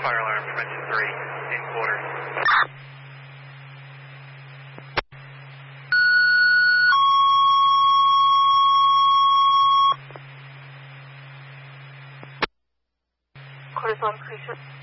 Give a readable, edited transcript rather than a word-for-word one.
fire alarm prevention 3, in quarters. Quarters on, Creature.